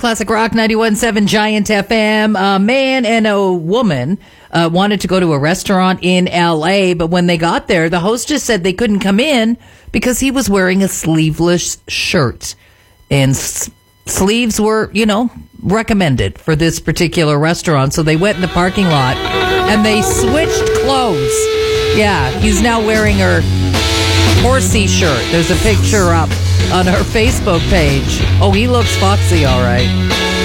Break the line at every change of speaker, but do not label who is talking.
Classic Rock 91.7 Giant FM. A man and a woman wanted to go to a restaurant in L.A., but when they got there, the hostess said they couldn't come in because he was wearing a sleeveless shirt. And sleeves were, recommended for this particular restaurant. So they went in the parking lot and they switched clothes. Yeah, he's now wearing her horsey shirt. There's a picture up on her Facebook page. Oh, he looks foxy, all right.